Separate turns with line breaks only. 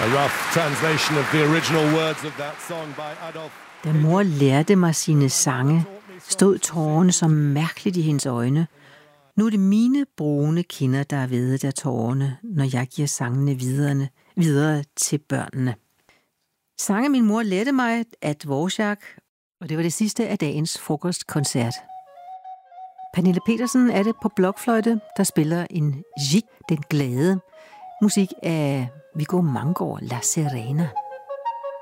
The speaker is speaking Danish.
A rough translation of the original words of that song by Adolf.
Da mor lærte mig sine sange, stod tårerne så mærkeligt i hendes øjne. Nu er det mine brune kinder, der er vædet af tårerne, når jeg giver sangene videre til børnene. Sange min mor lærte mig af Dvorak, og det var det sidste af dagens frokostkoncert. Pernille Petersen er det på blokfløjte, der spiller en jig, den glade. Musik af Viggo Mangor, La Serena.